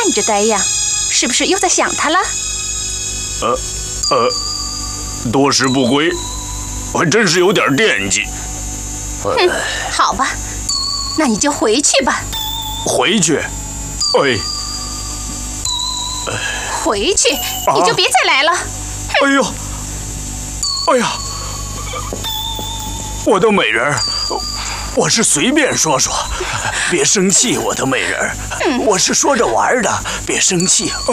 你这呆样，是不是又在想他了？ 多时不归，我还真是有点惦记。 好吧，那你就回去吧。 回去？ 回去，你就别再来了。 哎呦，哎呀，我的美人儿，我是随便说说，别生气，我的美人儿，我是说着玩的，别生气啊。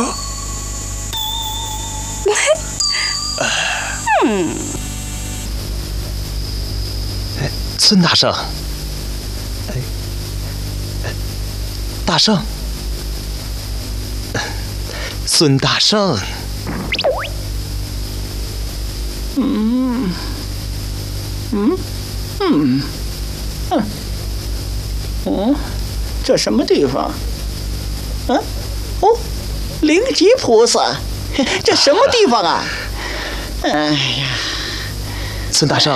孙大圣，大圣，孙大圣， 这什么地方？灵吉菩萨，这什么地方啊？哎呀， 孙大圣，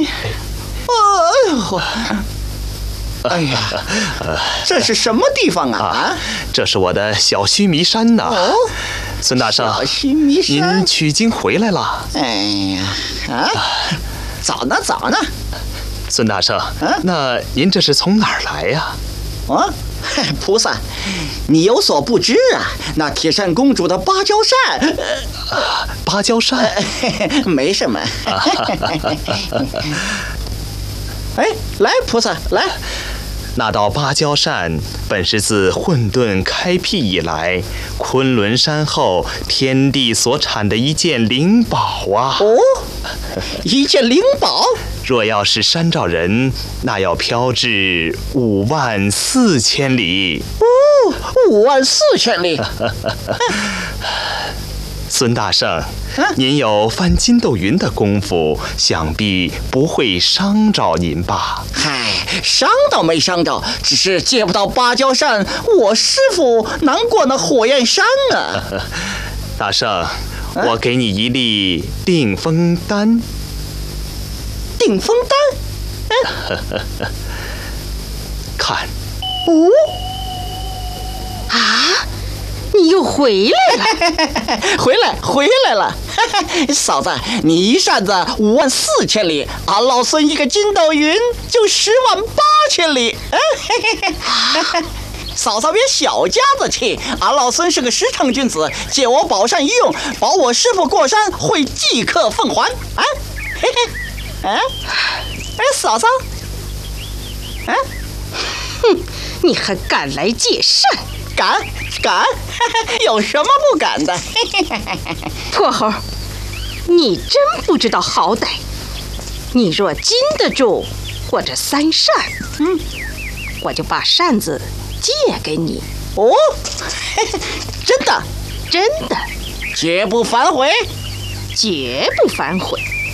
哎呀，这是什么地方啊？ 这是我的小须弥山呐。孙大圣， 小须弥山， 您取经回来了？ 哎呀，早呢。 孙大圣，那您这是从哪儿来呀？ 菩萨，你有所不知啊，那铁扇公主的芭蕉扇。 芭蕉扇？ 没什么。来，菩萨，来。 那道芭蕉扇本是自混沌开辟以来，昆仑山后天地所产的一件灵宝啊！ 一件灵宝。 若要是山寨人，那要飘至54000里。 54000里。 孙大圣，您有翻筋斗云的功夫，想必不会伤着您吧？ 嗨，伤倒没伤着，只是借不到芭蕉扇，我师傅难过那火焰山啊。 大圣，我给你一粒定风丹。 定风丹？ 看。 你又回来了。 回来了。嫂子，你一扇子54000里，俺老孙一个筋斗云就108000里。嫂子别小家子气，俺老孙是个实诚君子，借我宝扇一用，保我师傅过山会即刻奉还。嫂子， 你还敢来借扇？ 敢，有什么不敢的？ 泼猴，你真不知道好歹。你若经得住我这3扇，我就把扇子借给你。 真的， 真的， 绝不反悔。 绝不反悔。